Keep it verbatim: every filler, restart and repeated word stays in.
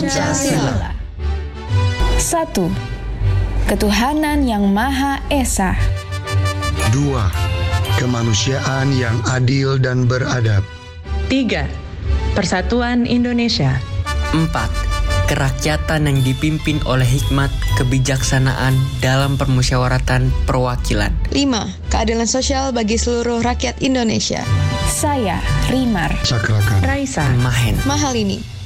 Pancasila. Satu, ketuhanan yang Maha Esa. Dua, kemanusiaan yang adil dan beradab. Tiga, persatuan Indonesia. Empat, kerakyatan yang dipimpin oleh hikmat kebijaksanaan dalam permusyawaratan perwakilan. Lima, keadilan sosial bagi seluruh rakyat Indonesia. Saya, Rimar. Cakrakan. Raisa. Mahen. Mahalini.